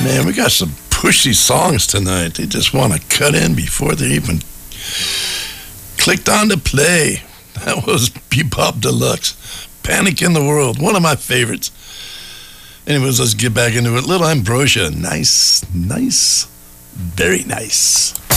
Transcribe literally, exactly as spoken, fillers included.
Man, we got some pushy songs tonight. They just want to cut in before they even clicked on to play. That was Bebop Deluxe, Panic in the World, one of my favorites. Anyways, let's get back into it. Little Ambrosia, nice, nice, very nice.